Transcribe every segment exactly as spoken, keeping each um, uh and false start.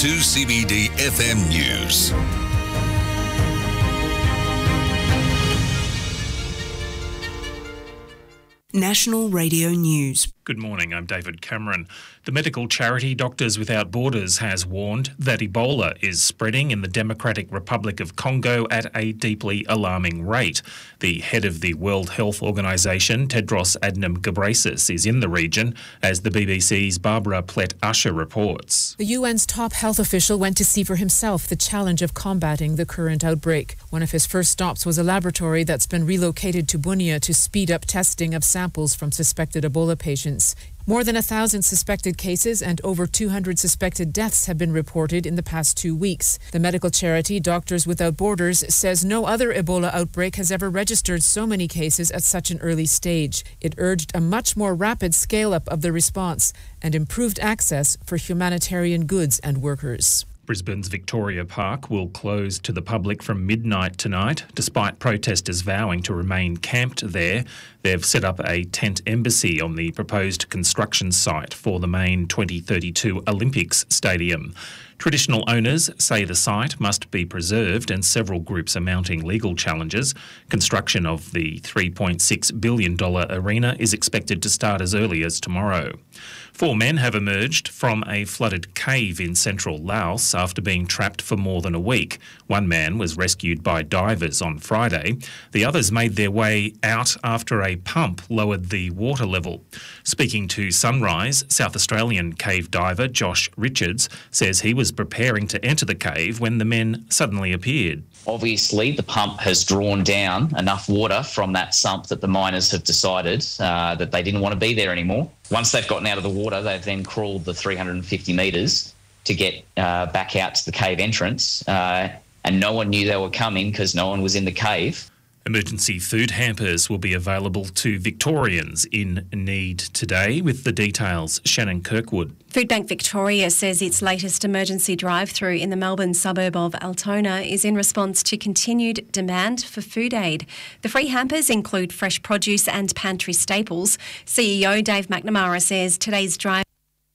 two C B D F M News. National Radio News. Good morning, I'm David Cameron. The medical charity Doctors Without Borders has warned that Ebola is spreading in the Democratic Republic of Congo at a deeply alarming rate. The head of the World Health Organization, Tedros Adhanom Ghebreyesus, is in the region, as the B B C's Barbara Plett-Usher reports. The U N's top health official went to see for himself the challenge of combating the current outbreak. One of his first stops was a laboratory that's been relocated to Bunia to speed up testing of samples from suspected Ebola patients. More than a thousand suspected cases and over two hundred suspected deaths have been reported in the past two weeks. The medical charity Doctors Without Borders says no other Ebola outbreak has ever registered so many cases at such an early stage. It urged a much more rapid scale-up of the response and improved access for humanitarian goods and workers. Brisbane's Victoria Park will close to the public from midnight tonight, despite protesters vowing to remain camped there. They've set up a tent embassy on the proposed construction site for the main twenty thirty-two Olympics Stadium. Traditional owners say the site must be preserved, and several groups are mounting legal challenges. Construction of the three point six billion dollars arena is expected to start as early as tomorrow. Four men have emerged from a flooded cave in central Laos after being trapped for more than a week. One man was rescued by divers on Friday. The others made their way out after a pump lowered the water level. Speaking to Sunrise, South Australian cave diver Josh Richards says he was preparing to enter the cave when the men suddenly appeared. Obviously, the pump has drawn down enough water from that sump that the miners have decided uh, that they didn't want to be there anymore. Once they've gotten out of the water, they've then crawled the three hundred fifty metres to get uh, back out to the cave entrance, uh, and no one knew they were coming because no one was in the cave. Emergency food hampers will be available to Victorians in need today. With the details, Shannon Kirkwood. Foodbank Victoria says its latest emergency drive-through in the Melbourne suburb of Altona is in response to continued demand for food aid. The free hampers include fresh produce and pantry staples. C E O Dave McNamara says today's drive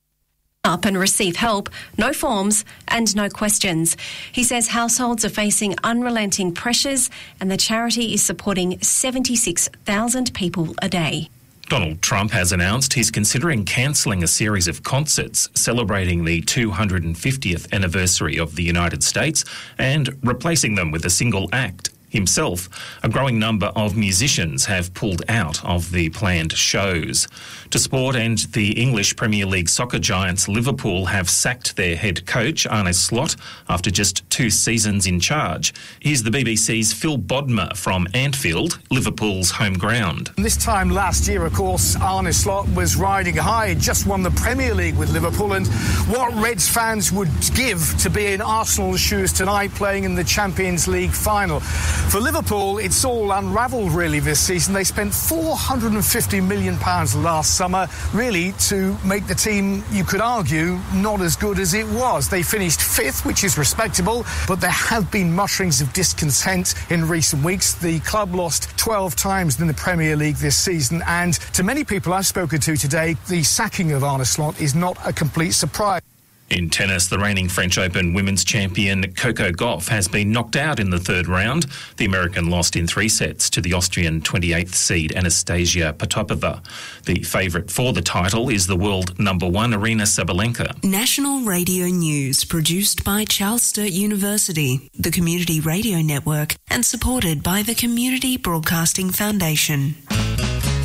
up and receive help, no forms and no questions. He says households are facing unrelenting pressures and the charity is supporting seventy-six thousand people a day. Donald Trump has announced he's considering cancelling a series of concerts celebrating the two hundred fiftieth anniversary of the United States and replacing them with a single act. Himself, a growing number of musicians have pulled out of the planned shows. To sport, and the English Premier League soccer giants Liverpool have sacked their head coach, Arne Slot, after just two seasons in charge. Here's the B B C's Phil Bodmer from Anfield, Liverpool's home ground. This time last year, of course, Arne Slot was riding high, just won the Premier League with Liverpool, and what Reds fans would give to be in Arsenal's shoes tonight playing in the Champions League final. For Liverpool, it's all unravelled really this season. They spent four hundred fifty million pounds last summer, really, to make the team, you could argue, not as good as it was. They finished fifth, which is respectable, but there have been mutterings of discontent in recent weeks. The club lost twelve times in the Premier League this season, and to many people I've spoken to today, the sacking of Arne Slot is not a complete surprise. In tennis, the reigning French Open women's champion Coco Gauff has been knocked out in the third round. The American lost in three sets to the Austrian twenty-eighth seed Anastasia Potapova. The favourite for the title is the world number one Aryna Sabalenka. National Radio News, produced by Charles Sturt University, the Community Radio Network, and supported by the Community Broadcasting Foundation.